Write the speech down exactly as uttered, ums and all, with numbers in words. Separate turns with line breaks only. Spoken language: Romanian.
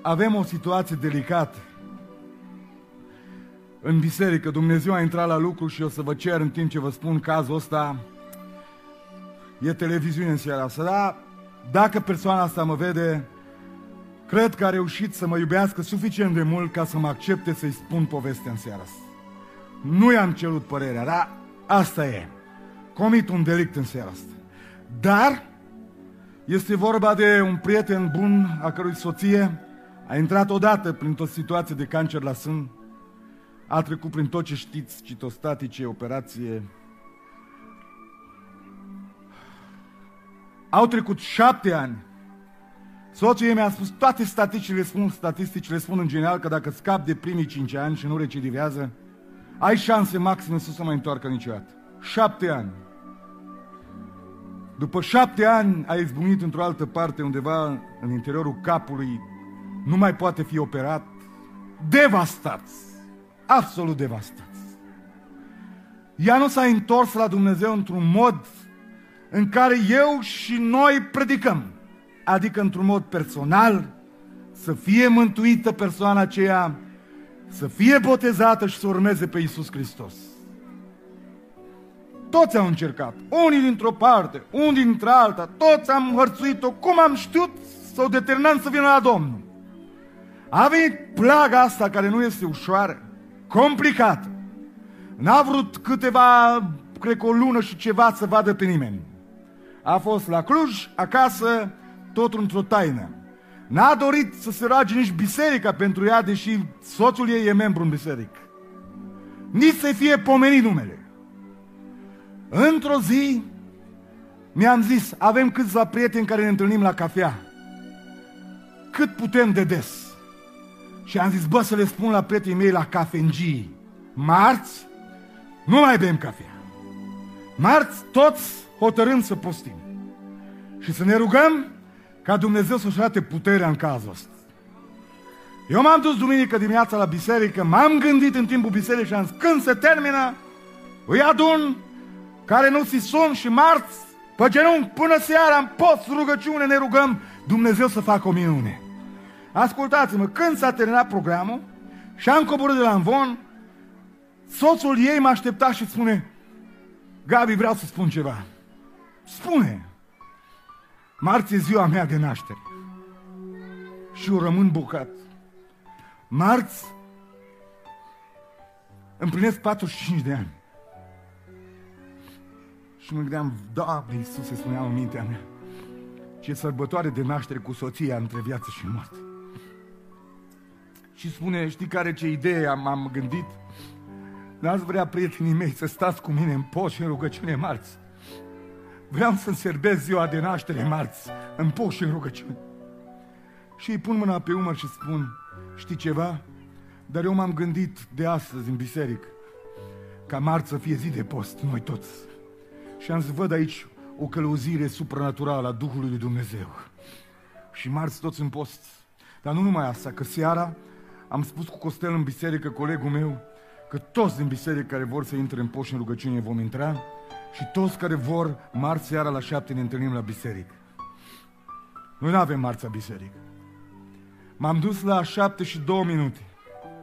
avem o situație delicată. În biserică, Dumnezeu a intrat la lucru și o să vă cer în timp ce vă spun cazul ăsta. E televiziune în seara asta, dar dacă persoana asta mă vede, cred că a reușit să mă iubească suficient de mult ca să mă accepte să-i spun povestea în seara asta. Nu i-am cerut părerea, dar asta e. Comit un delict în seara asta. Dar este vorba de un prieten bun a cărui soție a intrat odată printr-o situație de cancer la sân, a trecut prin tot ce știți, citostatice, operație. Au trecut șapte ani. Soțul ei mi-a spus, toate statisticile spun, statisticile spun în general că dacă scapi de primii cinci ani și nu recidivează, ai șanse maxime să se mai întoarcă niciodată. Șapte ani. După șapte ani a izbucnit într-o altă parte, undeva în interiorul capului, nu mai poate fi operat. Devastați! Absolut devastați! Ea nu s-a întors la Dumnezeu într-un mod în care eu și noi predicăm, adică într-un mod personal, să fie mântuită persoana aceea, să fie botezată și să urmeze pe Iisus Hristos. Toți au încercat, unii dintr-o parte, unii dintr-alta, toți am hărțuit-o, cum am știut să o determinăm să vină la Domnul. A venit plaga asta care nu este ușoară, complicată. N-a vrut câteva, cred că o lună și ceva să vadă pe nimeni. A fost la Cluj, acasă, tot într-o taină. N-a dorit să se roage nici biserica pentru ea, deși soțul ei e membru în biserică. Nici să-i fie pomenit numele. Într-o zi mi-am zis, avem câțiva prieteni care ne întâlnim la cafea. Cât putem de des. Și am zis, bă, să le spun la prietenii mei la cafengii, marți nu mai bem cafea. Marți toți hotărâm să postim. Și să ne rugăm ca Dumnezeu să-și arate puterea în cazul ăsta. Eu m-am dus duminică dimineața la biserică, m-am gândit în timpul bisericii și am zis, când se termină, îi adun, care nu ți sun și marți, pe genunchi, până seara, în post, rugăciune, ne rugăm, Dumnezeu să facă o minune. Ascultați-mă, când s-a terminat programul și am coborât de la Amvon, soțul ei m-a așteptat și spune, Gabi, vreau să spun ceva. Spune. Marți e ziua mea de naștere. Și eu rămân bocat. Marți împlinesc patruzeci și cinci de ani. Și mă gândeam, Doamne Iisuse, spunea în mintea mea, ce sărbătoare de naștere cu soția între viață și moarte. Și spune, știi care ce idee am, am gândit? N-ați vrea, prietenii mei, să stați cu mine în post și în rugăciune marți? Vreau să-mi serbesc ziua de naștere marți, în post și în rugăciune. Și îi pun mâna pe umăr și spun, știi ceva? Dar eu m-am gândit de astăzi în biserică, ca marți să fie zi de post, noi toți. Și am zis, văd aici o călăuzire supranaturală a Duhului lui Dumnezeu. Și marți toți în post. Dar nu numai asta, că seara am spus cu Costel în biserică, colegul meu, că toți din biserică care vor să intre în post și în rugăciune vom intra și toți care vor, marți seara la șapte ne întâlnim la biserică. Noi nu avem marți la biserică. M-am dus la șapte și două minute.